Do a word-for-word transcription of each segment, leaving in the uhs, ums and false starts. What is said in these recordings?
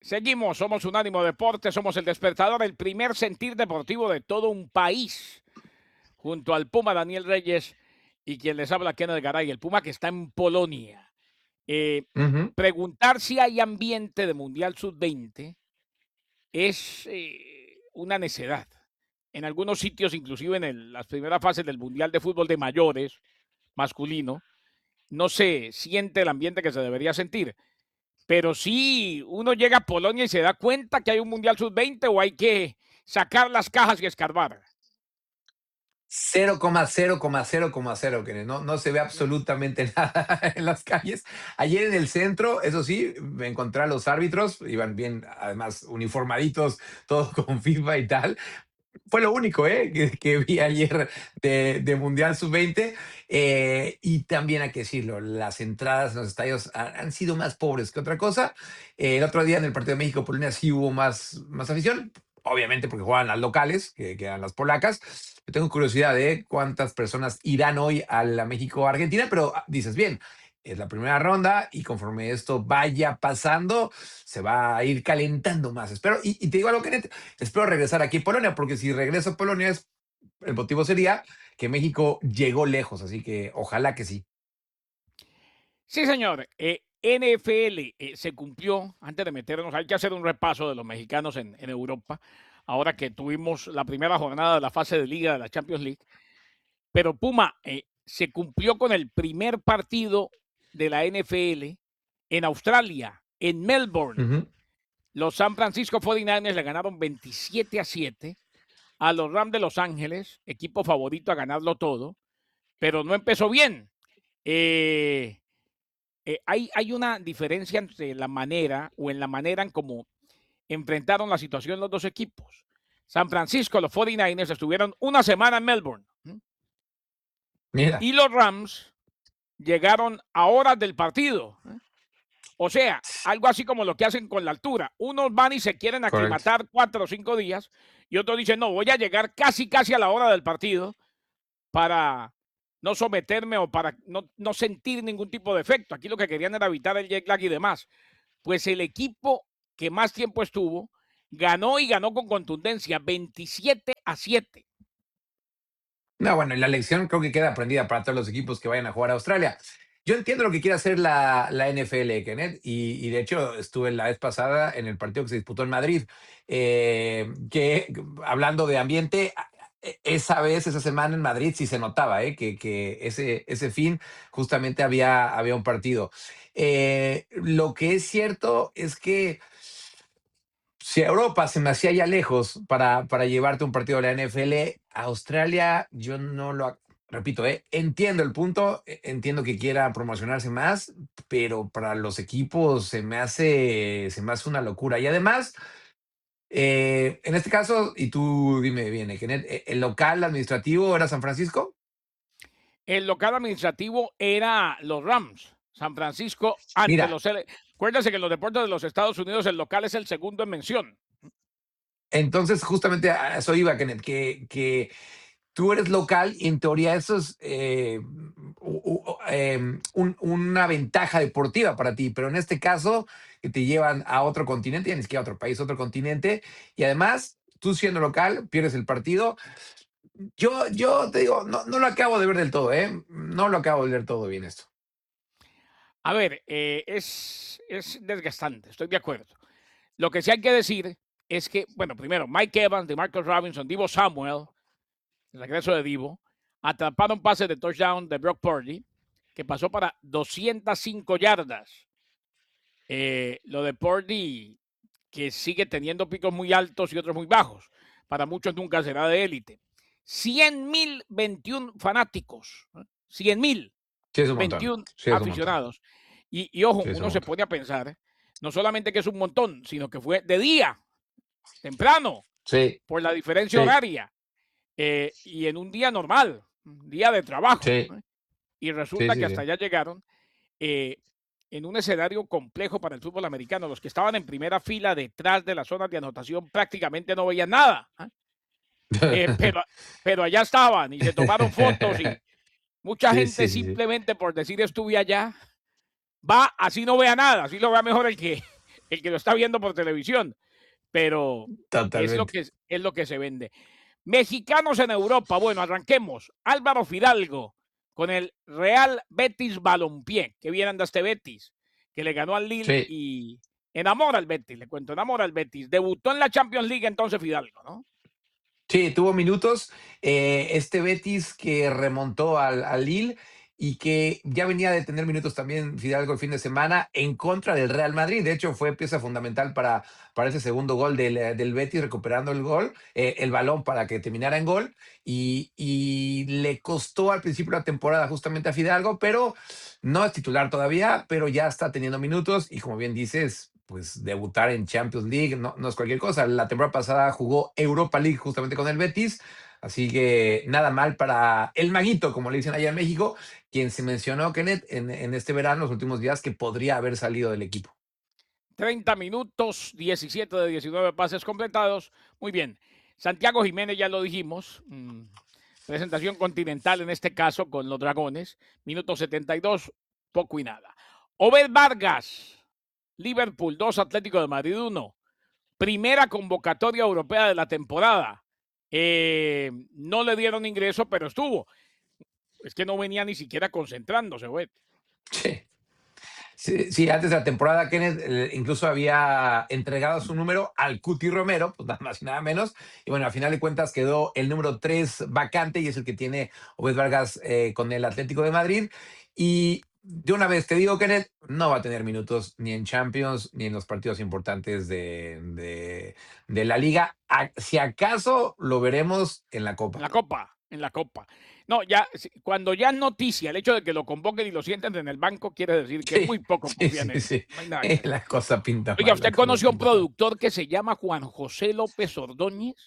Seguimos, somos Unánimo Deportes, somos el despertador, el primer sentir deportivo de todo un país. Junto al Puma Daniel Reyes y quien les habla Kenneth Garay, el Puma que está en Polonia. Eh, Ujú. preguntar si hay ambiente de Mundial sub veinte es eh, una necedad. En algunos sitios, inclusive en el- las primeras fases del Mundial de Fútbol de mayores, masculino, no se siente el ambiente que se debería sentir. Pero sí, uno llega a Polonia y se da cuenta que hay un Mundial sub veinte o hay que sacar las cajas y escarbar. cero coma cero coma cero coma cero, que no, no se ve absolutamente nada en las calles. Ayer en el centro, eso sí, me encontré a los árbitros, iban bien, además, uniformaditos, todos con FIFA y tal. Fue lo único ¿eh? que, que vi ayer de, de Mundial sub veinte. Eh, y también hay que decirlo, las entradas en los estadios han, han sido más pobres que otra cosa. Eh, el otro día en el partido de México-Polonia sí hubo más, más afición, obviamente porque juegan las locales, que, que eran las polacas. Yo tengo curiosidad de cuántas personas irán hoy a la México-Argentina, pero ah, dices bien, es la primera ronda y conforme esto vaya pasando, se va a ir calentando más. Espero, y, y te digo algo, Kenneth, espero regresar aquí a Polonia, porque si regreso a Polonia, es, el motivo sería que México llegó lejos, así que ojalá que sí. Sí, señor. Eh, N F L eh, se cumplió, antes de meternos, hay que hacer un repaso de los mexicanos en, en Europa, ahora que tuvimos la primera jornada de la fase de liga de la Champions League. Pero Puma, eh, se cumplió con el primer partido de la N F L en Australia, en Melbourne. Ujú. Los San Francisco cuarenta y nueve le ganaron veintisiete a siete a los Rams de Los Ángeles, equipo favorito a ganarlo todo, pero no empezó bien. Eh, eh, hay, hay una diferencia entre la manera o en la manera en cómo enfrentaron la situación los dos equipos. San Francisco, los cuarenta y nueve estuvieron una semana en Melbourne, ¿m? Mira, Y los Rams llegaron a horas del partido. ¿eh? O sea, algo así como lo que hacen con la altura. Unos van y se quieren correcto. aclimatar cuatro o cinco días y otros dicen, no, voy a llegar casi, casi a la hora del partido para no someterme o para no, no sentir ningún tipo de efecto. Aquí lo que querían era evitar el jet lag y demás. Pues el equipo que más tiempo estuvo ganó y ganó con contundencia, veintisiete a siete. No, bueno, y la lección creo que queda aprendida para todos los equipos que vayan a jugar a Australia. Yo entiendo lo que quiere hacer la, la N F L, Kenneth, y, y de hecho estuve la vez pasada en el partido que se disputó en Madrid, eh, que hablando de ambiente, e- esa vez, esa semana en Madrid sí se notaba eh, que, que ese, ese fin justamente había, había un partido. Eh, lo que es cierto es que si a Europa se me hacía ya lejos para, para llevarte un partido de la N F L, a Australia yo no lo... Repito, eh, entiendo el punto, eh, entiendo que quiera promocionarse más, pero para los equipos se me hace, se me hace una locura. Y además, eh, en este caso, y tú dime bien, eh, Kenneth, eh, ¿el local administrativo era San Francisco? El local administrativo era los Rams. San Francisco ante Mira, los... L- Acuérdense que en los deportes de los Estados Unidos el local es el segundo en mención. entonces justamente a eso iba, Kenneth, que, que tú eres local y en teoría eso es eh, u- u- em, un- una ventaja deportiva para ti, pero en este caso que te llevan a otro continente, ya ni siquiera a otro país, otro continente, y además tú siendo local pierdes el partido. Yo, yo te digo, no, no lo acabo de ver del todo, ¿eh? No lo acabo de ver todo bien esto. A ver, eh, es, es desgastante, estoy de acuerdo. Lo que sí hay que decir es que, bueno, primero, Mike Evans, DeMarcus Robinson, Divo Samuel, el regreso de Divo, atraparon pases de touchdown de Brock Purdy, que pasó para doscientas cinco yardas. Eh, lo de Purdy, que sigue teniendo picos muy altos y otros muy bajos. Para muchos nunca será de élite. cien mil veintiún fanáticos. ¿eh? cien mil Sí, es un montón. veintiún Sí, es un montón. aficionados. Y, y ojo, Sí, es un uno se montón. pone a pensar, no solamente que es un montón, sino que fue de día, temprano, Sí, por la diferencia sí, horaria, eh, y en un día normal, un día de trabajo. sí, ¿eh? Y sí, resulta que sí, hasta sí. allá llegaron eh, en un escenario complejo para el fútbol americano. Los que estaban en primera fila detrás de las zonas de anotación prácticamente no veían nada. ¿ah? Eh, pero, pero allá estaban y se tomaron fotos y mucha Sí, gente sí, sí, sí. simplemente por decir estuve allá, va así no vea nada, así lo vea mejor el que, el que lo está viendo por televisión, pero es lo Totalmente. que es lo que se vende. Mexicanos en Europa, bueno, arranquemos. Álvaro Fidalgo con el Real Betis Balompié, que bien anda este Betis, que le ganó al Lille Sí. y enamora al Betis, le cuento, enamora al Betis. Debutó en la Champions League entonces Fidalgo, ¿no? Sí, tuvo minutos. Eh, este Betis que remontó al, al Lille y que ya venía de tener minutos también Fidalgo el fin de semana en contra del Real Madrid. De hecho, fue pieza fundamental para, para ese segundo gol del, eh, del Betis, recuperando el gol, eh, el balón para que terminara en gol. Y, y le costó al principio de la temporada justamente a Fidalgo, pero no es titular todavía, pero ya está teniendo minutos. Y como bien dices, pues debutar en Champions League no, no es cualquier cosa. La temporada pasada jugó Europa League justamente con el Betis, así que nada mal para el maguito, como le dicen allá en México, quien se mencionó, Kenneth, en, en este verano, los últimos días, que podría haber salido del equipo. treinta minutos, diecisiete de diecinueve pases completados. Muy bien. Santiago Jiménez, ya lo dijimos. mm, presentación continental en este caso con los Dragones. Minuto setenta y dos, poco y nada. Obed Vargas, Liverpool dos, Atlético de Madrid uno. Primera convocatoria europea de la temporada. Eh, no le dieron ingreso, pero estuvo. Es que no venía ni siquiera concentrándose, güey. Sí. Sí, sí, antes de la temporada, Kenneth eh, incluso había entregado su número al Cuti Romero, pues nada más y nada menos. Y bueno, al final de cuentas quedó el número tres vacante y es el que tiene Obed Vargas eh, con el Atlético de Madrid. Y de una vez te digo, Kenneth, no va a tener minutos ni en Champions ni en los partidos importantes de, de, de la liga. A- si acaso lo veremos en la En Copa. la Copa, en la Copa. No, ya, si- cuando ya es noticia el hecho de que lo convoquen y lo sienten en el banco, quiere decir que Sí, muy poco sí, confían sí, en él. sí. No hay nada que Eh, hacer. la cosa pinta Oiga, mal, la ¿usted cosa conoció a un pinta mal. productor que se llama Juan José López Ordóñez?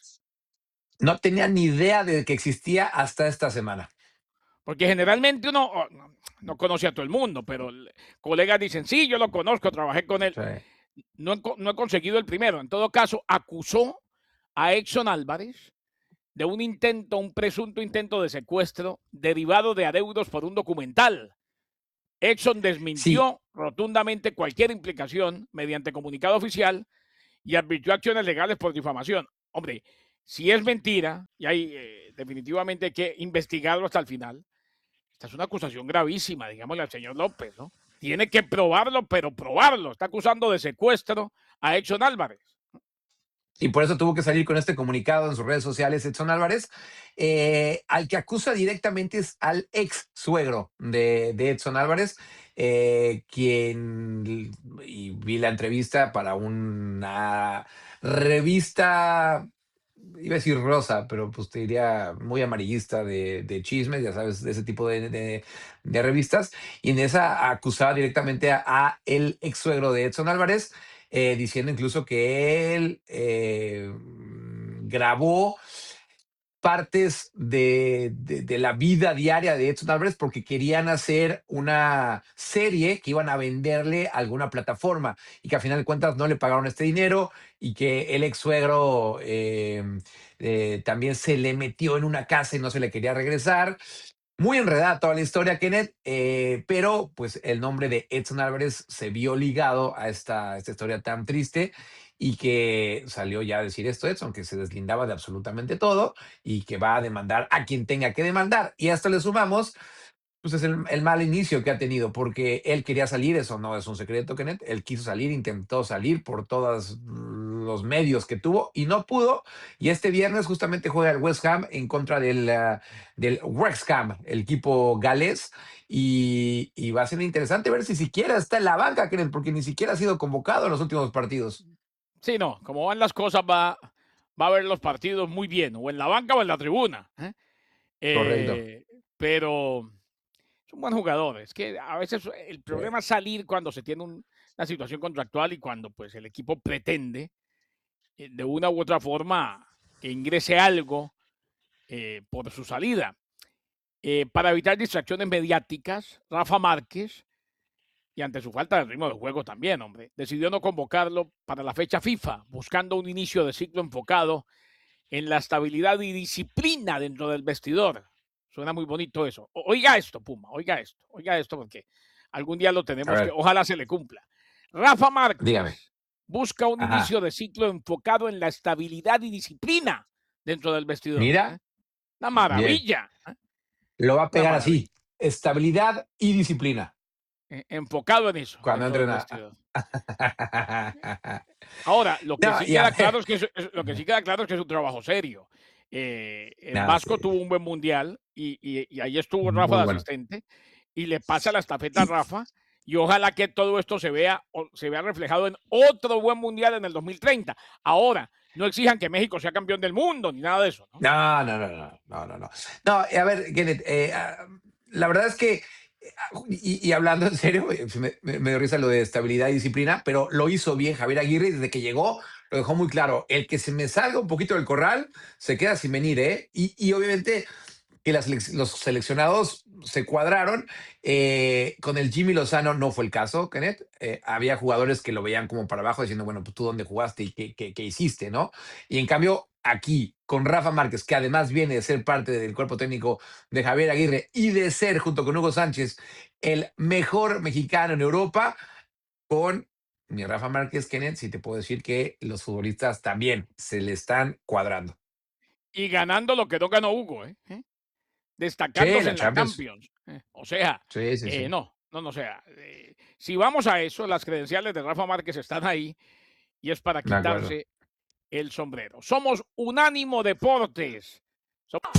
No tenía ni idea de que existía hasta esta semana. Porque generalmente uno oh, no, no conoce a todo el mundo, pero el- colegas dicen, sí, yo lo conozco, trabajé con él. Sí. No he, co- no he conseguido el primero. En todo caso, acusó a Exxon Álvarez de un intento, un presunto intento de secuestro derivado de adeudos por un documental. Exxon Sí, desmintió rotundamente cualquier implicación mediante comunicado oficial y advirtió acciones legales por difamación. Hombre, si es mentira, y hay eh, definitivamente que investigarlo hasta el final, esta es una acusación gravísima, digámosle al señor López, ¿no? Tiene que probarlo, pero probarlo. Está acusando de secuestro a Exxon Álvarez. y por eso tuvo que salir con este comunicado en sus redes sociales Edson Álvarez. Eh, al que acusa directamente es al ex suegro de, de Edson Álvarez, eh, quien, y vi la entrevista para una revista, iba a decir rosa, pero pues te diría muy amarillista de, de chismes, ya sabes, de ese tipo de, de- de revistas, y en esa acusaba directamente a, a el ex suegro de Edson Álvarez, eh, diciendo incluso que él eh, grabó partes de, de, de, la vida diaria de Edson Álvarez porque querían hacer una serie que iban a venderle a alguna plataforma y que al final de cuentas no le pagaron este dinero y que el ex suegro eh, eh, también se le metió en una casa y no se le quería regresar. Muy enredada toda la historia, Kenneth, eh, pero pues el nombre de Edson Álvarez se vio ligado a esta, esta historia tan triste y que salió ya a decir esto Edson, que se deslindaba de absolutamente todo y que va a demandar a quien tenga que demandar. Y a esto le sumamos pues es el, el, mal inicio que ha tenido, porque él quería salir, eso no es un secreto, Kenneth, él quiso salir, intentó salir por todos los medios que tuvo y no pudo, y este viernes justamente juega el West Ham en contra del, uh, del Wrexham, el equipo galés, y, y, va a ser interesante ver si siquiera está en la banca, Kenneth, porque ni siquiera ha sido convocado en los últimos partidos. Sí, no, como van las cosas, va, va a ver los partidos muy bien, o en la banca o en la tribuna. ¿eh? Correcto. Eh, pero es un buen jugador. Es que a veces el Sí. problema es salir cuando se tiene un, una situación contractual y cuando pues el equipo pretende eh, de una u otra forma que ingrese algo eh, por su salida. Eh, para evitar distracciones mediáticas, Rafa Márquez, y ante su falta de ritmo de juego también, hombre, decidió no convocarlo para la fecha FIFA, buscando un inicio de ciclo enfocado en la estabilidad y disciplina dentro del vestidor. Suena muy bonito eso. Oiga esto, Puma, oiga esto, oiga esto, porque algún día lo A tenemos que, ver, ojalá se le cumpla. Rafa dígame. Márquez busca un Ajá. inicio de ciclo enfocado en la estabilidad y disciplina dentro del vestidor. ¿eh? Mira, Una bien. maravilla, ¿eh? Lo va a Una pegar maravilla. así. Estabilidad y disciplina. Eh, enfocado en eso, Cuando dentro del entrena. vestidor. Ahora, lo que No, sí y a queda ver. claro es que es, es- lo que sí queda claro es que es un trabajo serio. Eh, en No, sí. Vasco tuvo un buen mundial y, y- y ahí estuvo Rafa Muy de bueno. asistente y le pasa la estafeta a Y Rafa y ojalá que todo esto se vea o se vea reflejado en otro buen mundial en el dos mil treinta. Ahora, no exijan que México sea campeón del mundo ni nada de eso, ¿no? no, no, no, no, no, no, no. No, a ver, Kenneth, eh, ah, la verdad es que, eh, ah, y, y hablando en serio, eh, me, me, me dio risa lo de estabilidad y disciplina, pero lo hizo bien Javier Aguirre desde que llegó, lo dejó muy claro. El que se me salga un poquito del corral se queda sin venir, ¿eh? Y, y obviamente que las selec- los seleccionados se cuadraron. Eh, con el Jimmy Lozano no fue el caso, Kenneth. Eh, había jugadores que lo veían como para abajo diciendo, bueno, pues tú dónde jugaste y qué, qué, qué hiciste, ¿no? Y en cambio, aquí, con Rafa Márquez, que además viene de ser parte del cuerpo técnico de Javier Aguirre y de ser, junto con Hugo Sánchez, el mejor mexicano en Europa, con mi Rafa Márquez, Kenneth, sí te puedo decir que los futbolistas también se le están cuadrando. Y ganando lo que no ganó Hugo, ¿eh? ¿Eh? Sí, Destacándose la en la Champions. Champions. ¿eh? O sea, Sí, sí, eh, sí. no, no, no, o sea, eh, si vamos a eso, las credenciales de Rafa Márquez están ahí y es para De acuerdo. quitarse el sombrero. Somos Unánimo Deportes.